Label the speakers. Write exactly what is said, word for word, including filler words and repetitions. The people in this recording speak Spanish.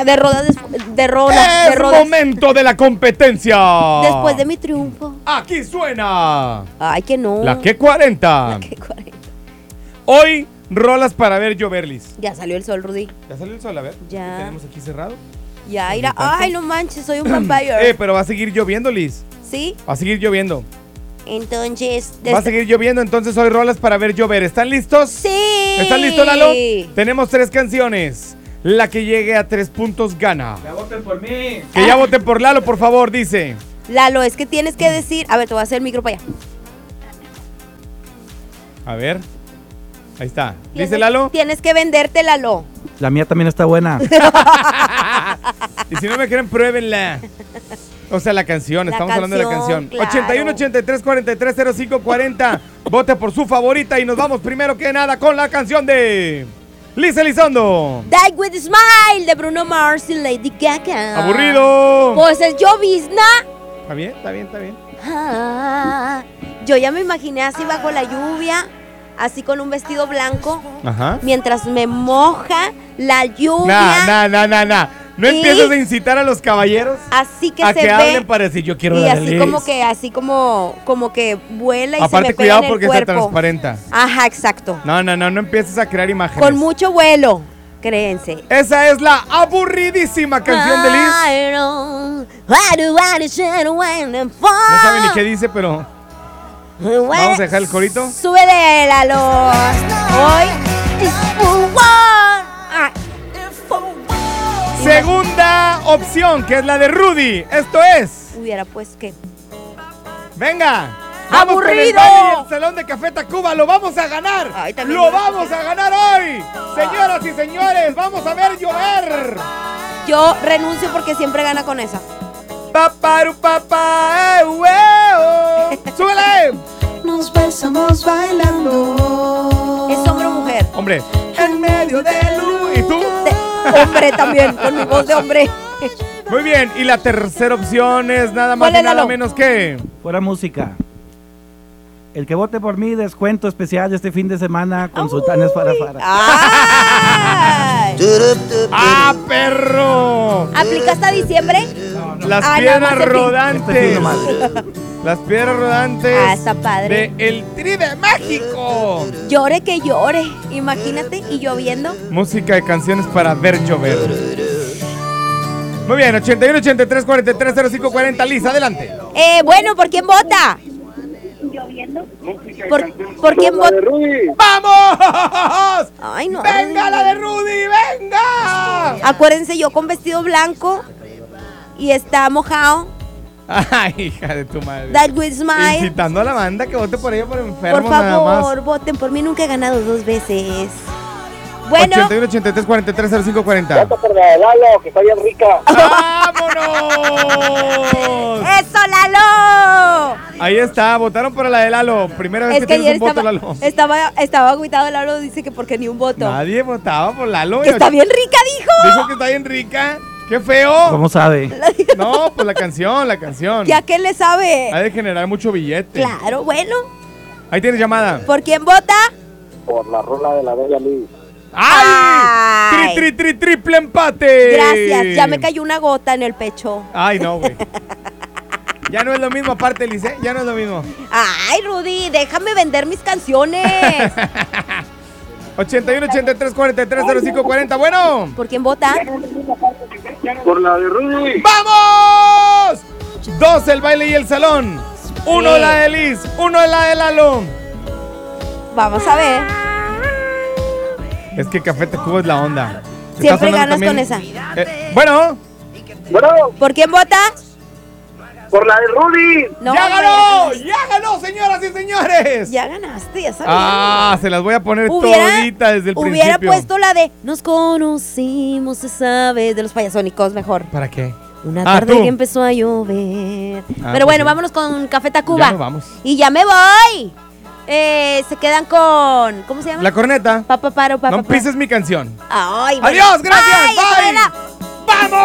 Speaker 1: De roda, de, de roda,
Speaker 2: ¡Es
Speaker 1: de rodas.
Speaker 2: momento de la competencia!
Speaker 1: Después de mi triunfo.
Speaker 2: Aquí suena
Speaker 1: Ay, que no.
Speaker 2: la que cuarenta.
Speaker 1: La que cuarenta.
Speaker 2: Hoy, rolas para ver lloverlis.
Speaker 1: Ya salió el sol, Rudy.
Speaker 2: ¿Ya salió el sol? A ver.
Speaker 1: Ya.
Speaker 2: ¿Qué tenemos aquí cerrado?
Speaker 1: Ya, irá. Ay, no manches, soy un vampiro.
Speaker 2: Eh, pero va a seguir lloviendo, Liz.
Speaker 1: ¿Sí?
Speaker 2: Va a seguir lloviendo.
Speaker 1: Entonces.
Speaker 2: Va a seguir lloviendo, entonces hoy rolas para ver llover. ¿Están listos?
Speaker 1: Sí.
Speaker 2: ¿Están listos, Lalo? Tenemos tres canciones. La que llegue a tres puntos gana.
Speaker 3: Ya voten por mí.
Speaker 2: Que ya voten por Lalo, por favor, dice.
Speaker 1: Lalo, es que tienes que decir. A ver, te voy a hacer el micro para allá.
Speaker 2: A ver. Ahí está.
Speaker 1: Tienes-
Speaker 2: ¿Dice Lalo?
Speaker 1: Tienes que venderte, Lalo.
Speaker 3: La mía también está buena.
Speaker 2: Y si no me creen, pruébenla. O sea, la canción,
Speaker 1: La
Speaker 2: estamos hablando de la
Speaker 1: canción,
Speaker 2: canción. ochenta y uno,
Speaker 1: claro.
Speaker 2: ochenta y tres, cuarenta y tres, cero cinco, cuarenta. Vote por su favorita y nos vamos primero que nada con la canción de Liz Elizondo.
Speaker 1: Die with a Smile de Bruno Mars y Lady Gaga.
Speaker 2: Aburrido.
Speaker 1: Pues es llovizna.
Speaker 2: Está bien, está bien, está bien.
Speaker 1: Ah, yo ya me imaginé así bajo la lluvia, así con un vestido blanco,
Speaker 2: Ajá.
Speaker 1: mientras me moja la lluvia.
Speaker 2: Nah, nah, nah, nah, nah. No
Speaker 1: Y-
Speaker 2: empieces a incitar a los caballeros
Speaker 1: Así que
Speaker 2: a
Speaker 1: se
Speaker 2: que
Speaker 1: ve.
Speaker 2: hablen para decir yo quiero
Speaker 1: y
Speaker 2: la de
Speaker 1: así
Speaker 2: Liz.
Speaker 1: como que, así como, como que vuela y
Speaker 2: Aparte,
Speaker 1: se me pega
Speaker 2: cuidado
Speaker 1: en el
Speaker 2: porque
Speaker 1: cuerpo.
Speaker 2: está transparente.
Speaker 1: Ajá, exacto.
Speaker 2: No, no, no, no empieces a crear imágenes.
Speaker 1: Con mucho vuelo, créense.
Speaker 2: Esa es la aburridísima canción de Liz.
Speaker 1: I know, I do, I do, I do, I do,
Speaker 2: No sabe ni qué dice, pero vamos a dejar el corito.
Speaker 1: Súbele, Lalo. Hoy is for one. Ah,
Speaker 2: Segunda opción, que es la de Rudy. Esto es.
Speaker 1: hubiera pues que.
Speaker 2: Venga. Vamos con el
Speaker 1: ¡Aburrido!
Speaker 2: baile y el Salón de Café Tacuba. Lo vamos a ganar.
Speaker 1: Ay, también
Speaker 2: Lo
Speaker 1: yo-
Speaker 2: vamos a ganar hoy. Señoras y señores, vamos a ver llover.
Speaker 1: Yo renuncio porque siempre gana con esa.
Speaker 2: Paparu papá, eh, hueo. ¡Súbele!
Speaker 4: Nos besamos bailando.
Speaker 1: ¿Es hombre o mujer?
Speaker 2: Hombre. En medio de luz. ¿Y tú?
Speaker 1: De- hombre también, con mi voz de hombre.
Speaker 2: Muy bien. Y la tercera opción es nada más
Speaker 1: ¿Cuál
Speaker 2: y
Speaker 1: es,
Speaker 2: nada
Speaker 1: Lalo?
Speaker 2: menos que.
Speaker 3: Fuera música. El que vote por mí, descuento especial este fin de semana con Sultanes para para.
Speaker 1: ¡Ay!
Speaker 2: ¡Ah, perro!
Speaker 1: ¿Aplica hasta diciembre?
Speaker 2: Las
Speaker 1: Ah,
Speaker 2: piedras
Speaker 1: nada más el fin.
Speaker 2: rodantes.
Speaker 3: Este fin nomás.
Speaker 2: Las piedras rodantes.
Speaker 1: Ah, está padre.
Speaker 2: De El Tri de México.
Speaker 1: Llore que llore. Imagínate, y lloviendo.
Speaker 2: Música de canciones para ver llover. Muy bien, ochenta y uno, ochenta y tres, cuarenta y tres, cero cinco, cuarenta. Liz, adelante.
Speaker 1: Eh, bueno, ¿por quién vota? ¿Por, ¿por quién vota?
Speaker 2: ¡Vamos!
Speaker 1: Ay, no.
Speaker 2: ¡Venga la de Rudy! ¡Venga!
Speaker 1: Acuérdense, yo con vestido blanco y está mojado.
Speaker 2: Ay, hija de tu madre.
Speaker 1: That with smile.
Speaker 2: Incitando a la banda que vote por ella por enfermo
Speaker 1: Por
Speaker 2: nada más.
Speaker 1: favor, voten por mí. Nunca he ganado dos veces. Bueno,
Speaker 2: ochenta y uno, ochenta y tres, cuarenta y tres, cero cinco, cuarenta.
Speaker 5: por la de Lalo, que está bien rica.
Speaker 2: ¡Vámonos!
Speaker 1: ¡eso, Lalo!
Speaker 2: Ahí está, votaron por la de Lalo. Primera vez
Speaker 1: Es
Speaker 2: que,
Speaker 1: que
Speaker 2: tienes
Speaker 1: ayer
Speaker 2: un voto,
Speaker 1: estaba,
Speaker 2: Lalo.
Speaker 1: estaba, estaba agüitado. Lalo dice que porque ni un voto.
Speaker 2: Nadie votaba por Lalo.
Speaker 1: Que está bien rica, dijo.
Speaker 2: Dijo que está bien rica. ¡Qué feo!
Speaker 3: ¿Cómo sabe?
Speaker 2: No, pues la canción, la canción.
Speaker 1: ¿Ya qué le sabe?
Speaker 2: Ha de generar mucho billete.
Speaker 1: Claro, bueno.
Speaker 2: Ahí tienes llamada.
Speaker 1: ¿Por quién vota?
Speaker 5: Por la rola de la bella Liz.
Speaker 2: ¡Ay!
Speaker 1: Ay.
Speaker 2: ¡Tri, tri, tri, triple empate!
Speaker 1: Gracias, ya me cayó una gota en el pecho.
Speaker 2: Ay, no, güey. Ya no es lo mismo, aparte, Lice. Ya no es lo mismo.
Speaker 1: Ay, Rudy, déjame vender mis canciones.
Speaker 2: ochenta y uno, ochenta y tres, cuarenta y tres, cero cinco, cuarenta. Bueno.
Speaker 1: ¿Por quién vota?
Speaker 5: Por la de Rudy.
Speaker 2: ¡Vamos! Dos el baile y el salón. Uno
Speaker 1: Sí.
Speaker 2: la de Liz, uno la de Lalo.
Speaker 1: Vamos a ver.
Speaker 2: Es que Café Tacuba es la onda. ¿Está
Speaker 1: Siempre
Speaker 2: sonando
Speaker 1: ganas
Speaker 2: también?
Speaker 1: con esa.
Speaker 2: Eh, bueno,
Speaker 5: Bueno,
Speaker 1: ¿Por quién vota?
Speaker 5: por la de Rudy.
Speaker 1: No,
Speaker 2: ¡ya
Speaker 1: no,
Speaker 2: ganó! ¡Ya ganó, señoras y señores!
Speaker 1: Ya ganaste, ya sabía.
Speaker 2: Ah, se las voy a poner
Speaker 1: Hubiera-
Speaker 2: todita desde el
Speaker 1: Hubiera
Speaker 2: principio.
Speaker 1: puesto la de Nos conocimos, se sabe, de los payasónicos, mejor.
Speaker 2: ¿Para qué?
Speaker 1: Una
Speaker 2: Ah,
Speaker 1: tarde
Speaker 2: tú.
Speaker 1: que empezó a llover.
Speaker 2: Ah,
Speaker 1: Pero
Speaker 2: pues
Speaker 1: bueno,
Speaker 2: sí.
Speaker 1: vámonos con Café Tacuba.
Speaker 2: Ya nos vamos.
Speaker 1: Y ya me voy. Eh, se quedan con. ¿Cómo se llama?
Speaker 2: La corneta.
Speaker 1: Papá paro, papá.
Speaker 2: No pises mi canción.
Speaker 1: Ay, bueno.
Speaker 2: Adiós, gracias,
Speaker 1: Bye,
Speaker 2: bye.
Speaker 1: Isabela.
Speaker 2: ¡Vamos!